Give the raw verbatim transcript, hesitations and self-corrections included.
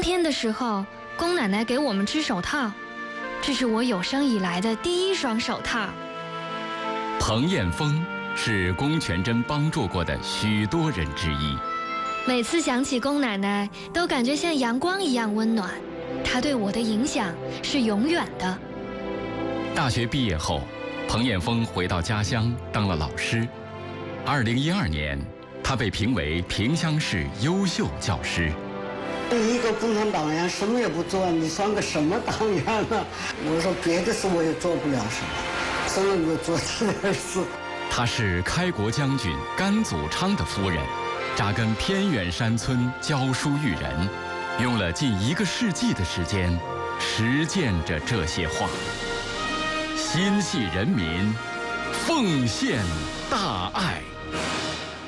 天的时候，龚奶奶给我们织手套，这是我有生以来的第一双手套。 彭艳枫是龚全珍帮助过的许多人之一。 每次想起龚奶奶，都感觉像阳光一样温暖。她对我的影响是永远的。 大学毕业后，彭艳枫回到家乡当了老师。二零一二年，她被评为萍乡市优秀教师。 一个共产党员什么也不做，你算个什么党员呢？我说别的事我也做不了什么，只能够做这点事。 她是开国将军甘祖昌的夫人，扎根偏远山村教书育人，用了近一个世纪的时间，实践着这些话。心系人民，奉献大爱。